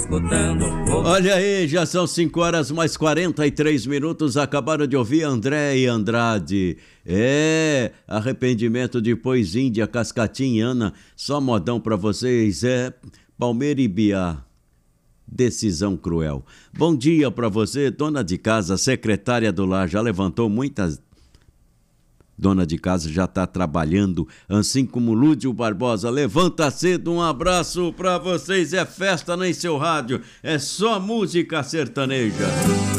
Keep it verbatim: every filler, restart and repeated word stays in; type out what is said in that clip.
Olha aí, já são cinco horas mais quarenta e três minutos. Acabaram de ouvir André e Andrade. É, arrependimento depois Índia, Cascatinhana. Só modão pra vocês. É, Palmeira e Biá. Decisão cruel. Bom dia pra você, dona de casa, secretária do lar. Já levantou muitas... Dona de casa já está trabalhando, assim como Lúdio Barbosa. Levanta cedo, um abraço para vocês. É festa nem seu rádio, é só música sertaneja.